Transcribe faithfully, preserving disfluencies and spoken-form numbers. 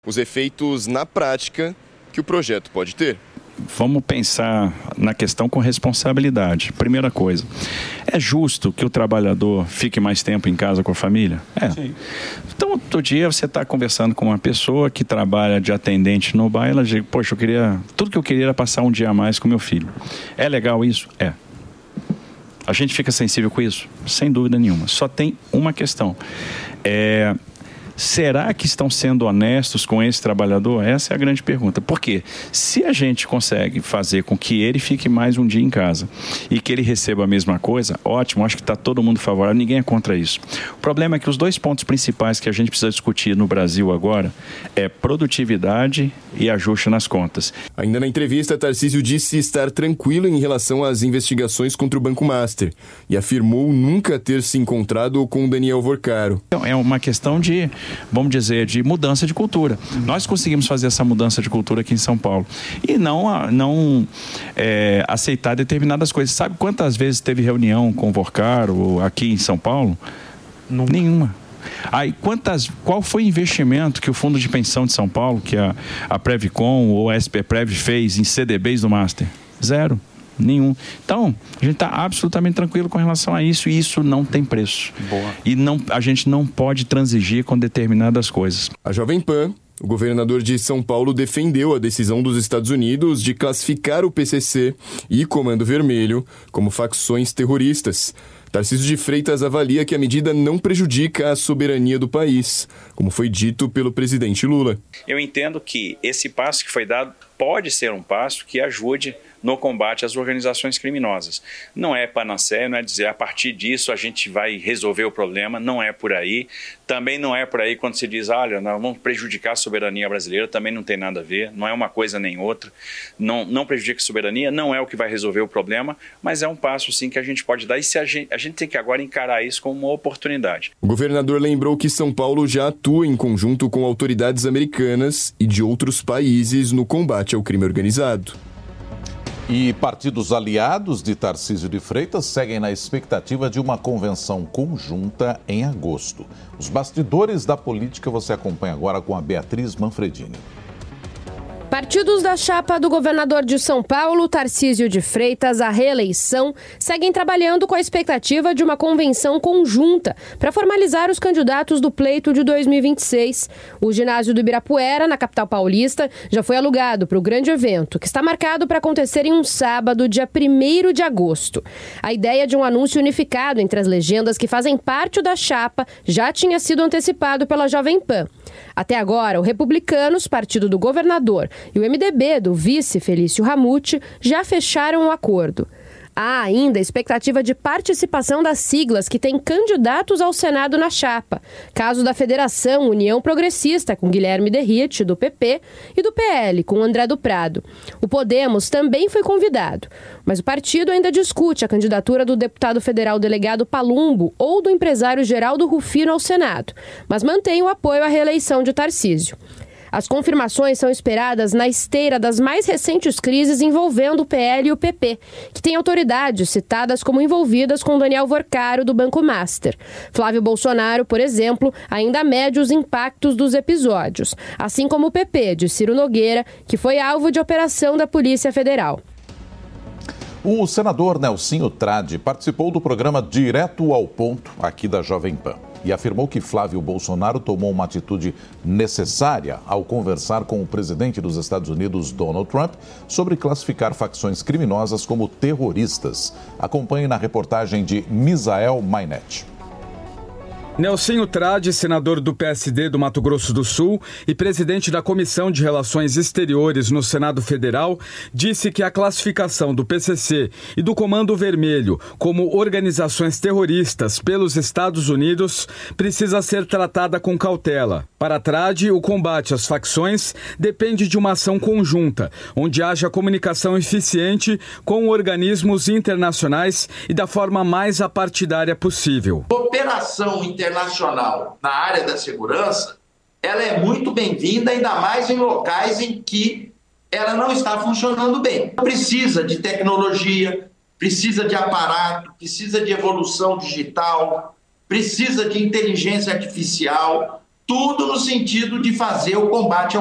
os efeitos na prática que o projeto pode ter. Vamos pensar na questão com responsabilidade. Primeira coisa, é justo que o trabalhador fique mais tempo em casa com a família? É. Sim. Então, outro dia você está conversando com uma pessoa que trabalha de atendente no bar e ela diz, poxa, eu queria, tudo que eu queria era passar um dia a mais com meu filho. É legal isso? É. A gente fica sensível com isso? Sem dúvida nenhuma. Só tem uma questão. É... Será que estão sendo honestos com esse trabalhador? Essa é a grande pergunta. Por quê? Se a gente consegue fazer com que ele fique mais um dia em casa e que ele receba a mesma coisa, ótimo, acho que está todo mundo favorável, ninguém é contra isso. O problema é que os dois pontos principais que a gente precisa discutir no Brasil agora é produtividade e ajuste nas contas. Ainda na entrevista, Tarcísio disse estar tranquilo em relação às investigações contra o Banco Master e afirmou nunca ter se encontrado com Daniel Vorcaro. Então, é uma questão de... vamos dizer, de mudança de cultura. Nós conseguimos fazer essa mudança de cultura aqui em São Paulo. E não, não é, aceitar determinadas coisas. Sabe quantas vezes teve reunião com o Vorcaro aqui em São Paulo? Não. Nenhuma. Aí, quantas, qual foi o investimento que o Fundo de Pensão de São Paulo, que a, a Previcon ou a S P Prev fez em C D Bs do Master? Zero. Nenhum. Então, a gente está absolutamente tranquilo com relação a isso e isso não tem preço. Boa. E não, a gente não pode transigir com determinadas coisas. A Jovem Pan, o governador de São Paulo, defendeu a decisão dos Estados Unidos de classificar o P C C e Comando Vermelho como facções terroristas. Tarcísio de Freitas avalia que a medida não prejudica a soberania do país, como foi dito pelo presidente Lula. Eu entendo que esse passo que foi dado pode ser um passo que ajude no combate às organizações criminosas. Não é panaceia, não é dizer a partir disso a gente vai resolver o problema, não é por aí. Também não é por aí quando se diz, olha, nós vamos prejudicar a soberania brasileira, também não tem nada a ver, não é uma coisa nem outra. Não, não prejudica a soberania, não é o que vai resolver o problema, mas é um passo sim que a gente pode dar e se a, gente, a gente tem que agora encarar isso como uma oportunidade. O governador lembrou que São Paulo já atua em conjunto com autoridades americanas e de outros países no combate ao crime organizado. E partidos aliados de Tarcísio de Freitas seguem na expectativa de uma convenção conjunta em agosto. Os bastidores da política você acompanha agora com a Beatriz Manfredini. Partidos da chapa do governador de São Paulo, Tarcísio de Freitas, à reeleição, seguem trabalhando com a expectativa de uma convenção conjunta para formalizar os candidatos do pleito de dois mil e vinte e seis. O ginásio do Ibirapuera, na capital paulista, já foi alugado para o grande evento, que está marcado para acontecer em um sábado, dia primeiro de agosto. A ideia de um anúncio unificado entre as legendas que fazem parte da chapa já tinha sido antecipado pela Jovem Pan. Até agora, o Republicanos, partido do governador, e o M D B, do vice Felício Ramute, já fecharam um acordo. Há ainda a expectativa de participação das siglas que têm candidatos ao Senado na chapa. Caso da Federação União Progressista, com Guilherme Derrite, do P P, e do P L, com André do Prado. O Podemos também foi convidado, mas o partido ainda discute a candidatura do deputado federal delegado Palumbo ou do empresário Geraldo Rufino ao Senado, mas mantém o apoio à reeleição de Tarcísio. As confirmações são esperadas na esteira das mais recentes crises envolvendo o P L e o P P, que têm autoridades citadas como envolvidas com Daniel Vorcaro do Banco Master. Flávio Bolsonaro, por exemplo, ainda mede os impactos dos episódios, assim como o P P de Ciro Nogueira, que foi alvo de operação da Polícia Federal. O senador Nelsinho Trade participou do programa Direto ao Ponto, aqui da Jovem Pan, e afirmou que Flávio Bolsonaro tomou uma atitude necessária ao conversar com o presidente dos Estados Unidos, Donald Trump, sobre classificar facções criminosas como terroristas. Acompanhe na reportagem de Misael Mainet. Nelsinho Trade, senador do P S D do Mato Grosso do Sul e presidente da Comissão de Relações Exteriores no Senado Federal, disse que a classificação do P C C e do Comando Vermelho como organizações terroristas pelos Estados Unidos precisa ser tratada com cautela. Para Trade, o combate às facções depende de uma ação conjunta, onde haja comunicação eficiente com organismos internacionais e da forma mais apartidária possível. Operação internacional na área da segurança, ela é muito bem-vinda, ainda mais em locais em que ela não está funcionando bem. Precisa de tecnologia, precisa de aparato, precisa de evolução digital, precisa de inteligência artificial. tudo no sentido de fazer o combate ao